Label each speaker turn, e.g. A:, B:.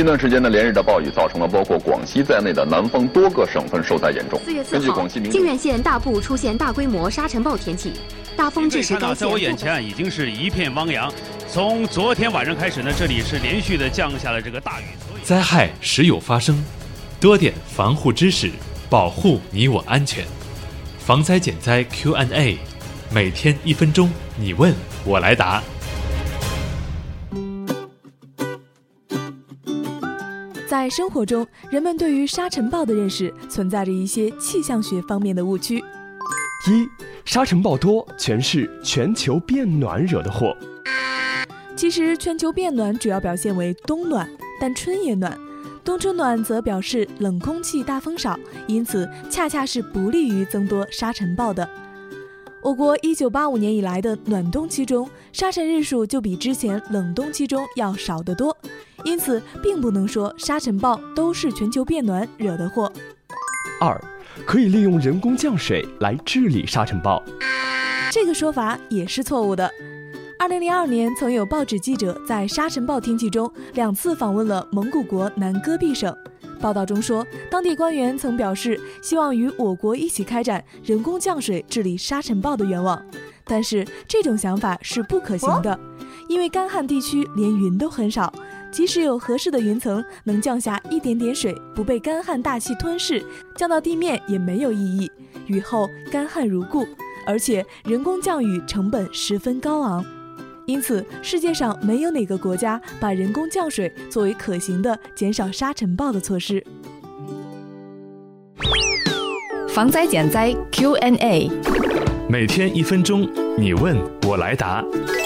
A: 近段时间的连日的暴雨造成了包括广西在内的南方多个省份受灾严重。
B: 4月4号，靖远县大部出现大规模沙尘暴天气，大风致使该县。
C: 在我眼前已经是一片汪洋。从昨天晚上开始呢，这里是连续的降下了这个大雨。
D: 灾害时有发生，多点防护知识，保护你我安全。防灾减灾 Q&A， 每天1分钟，你问我来答。
E: 在生活中，人们对于沙尘暴的认识存在着一些气象学方面的误区。
F: 一，沙尘暴多全是全球变暖惹的祸。
E: 其实全球变暖主要表现为冬暖，但春也暖。冬春暖则表示冷空气大风少，因此恰恰是不利于增多沙尘暴的。我国1985年以来的暖冬期中，沙尘日数就比之前冷冬期中要少得多，因此并不能说沙尘暴都是全球变暖惹的祸。
F: 二，可以利用人工降水来治理沙尘暴。
E: 这个说法也是错误的。2002年，曾有报纸记者在沙尘暴天气中2次访问了蒙古国南戈壁省。报道中说，当地官员曾表示希望与我国一起开展人工降水治理沙尘暴的愿望，但是这种想法是不可行的，因为干旱地区连云都很少，即使有合适的云层能降下一点点水，不被干旱大气吞噬，降到地面也没有意义，雨后干旱如故，而且人工降雨成本十分高昂。因此，世界上没有哪个国家把人工降水作为可行的减少沙尘暴的措施。
G: 防灾减灾 Q&A，
D: 每天1分钟，你问我来答。